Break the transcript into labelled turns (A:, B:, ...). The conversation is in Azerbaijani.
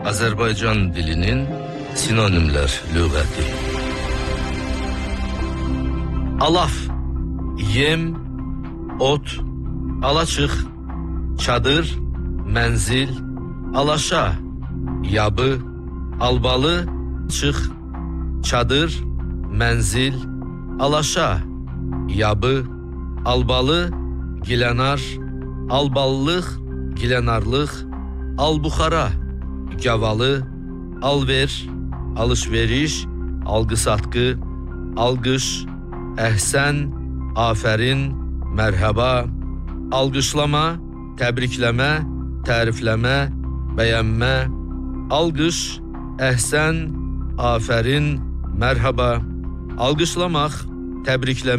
A: Azərbaycan dilinin sinonimlər lüğəti. Alaf, yem, ot, alaçıq, çadır, mənzil, alaşa, yabı, albalı, çıx, çadır, mənzil, alaşa, yabı, albalı, gilənar, alballıq, gilenarlıq, albuxara, gavalı, alver, alışveriş, alqı-satqı, alqış, əhsən, afərin, mərhaba, alqışlama, təbrikləmə, tərifləmə, bəyənmə, alqış, əhsən, afərin, mərhaba, alqışlamaq, təbrikləmək,